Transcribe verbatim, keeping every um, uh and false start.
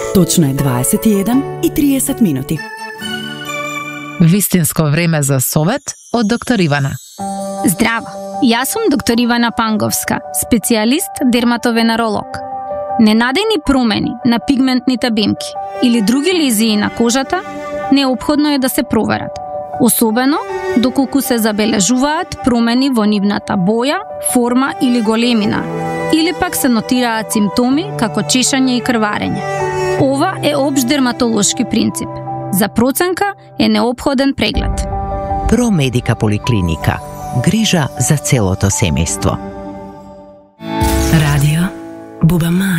Точно е дваесет и еден и триесет минути. Вистинско време за совет од доктор Ивана. Здраво, јас сум доктор Ивана Панговска, специјалист дерматовенеролог. Ненадени промени на пигментните бимки или други лезии на кожата неопходно е да се проверат, особено доколку се забележуваат промени во нивната боја, форма или големина, или пак се нотираат симптоми како чешање и крварење. Ова е општ дерматолошки принцип. За проценка е неопходен преглед. Промедика поликлиника. Грижа за целото семејство. Радио Бубама.